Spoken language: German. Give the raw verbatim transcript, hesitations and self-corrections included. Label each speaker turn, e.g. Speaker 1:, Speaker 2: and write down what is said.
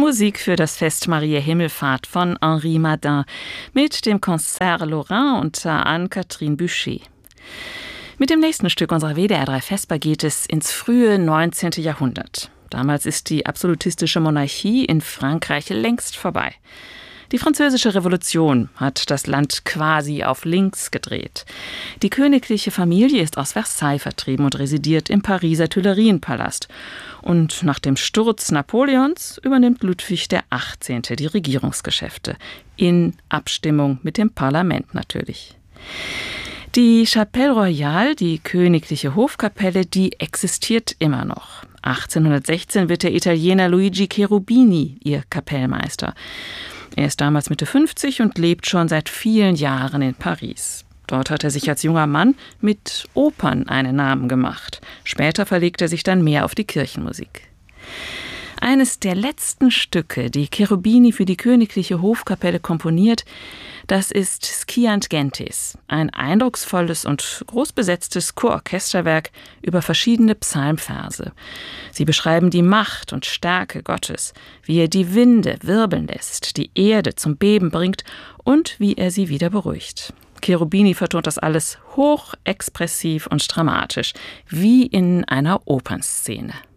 Speaker 1: Musik für das Fest Mariä Himmelfahrt von Henri Madin mit dem Concert Lorrain unter Anne-Catherine Buchet. Mit dem nächsten Stück unserer W D R drei Vesper geht es ins frühe neunzehnte. Jahrhundert. Damals ist die absolutistische Monarchie in Frankreich längst vorbei. Die Französische Revolution hat das Land quasi auf links gedreht. Die königliche Familie ist aus Versailles vertrieben und residiert im Pariser Tuilerienpalast. Und nach dem Sturz Napoleons übernimmt Ludwig der achtzehnte. die Regierungsgeschäfte. In Abstimmung mit dem Parlament natürlich. Die Chapelle Royale, die königliche Hofkapelle, die existiert immer noch. achtzehnhundertsechzehn wird der Italiener Luigi Cherubini ihr Kapellmeister. Er ist damals Mitte fünfzig und lebt schon seit vielen Jahren in Paris. Dort hat er sich als junger Mann mit Opern einen Namen gemacht. Später verlegt er sich dann mehr auf die Kirchenmusik. Eines der letzten Stücke, die Cherubini für die königliche Hofkapelle komponiert, das ist Sciant Gentes, ein eindrucksvolles und großbesetztes Chororchesterwerk über verschiedene Psalmverse. Sie beschreiben die Macht und Stärke Gottes, wie er die Winde wirbeln lässt, die Erde zum Beben bringt und wie er sie wieder beruhigt. Cherubini vertont das alles hochexpressiv und dramatisch, wie in einer Opernszene.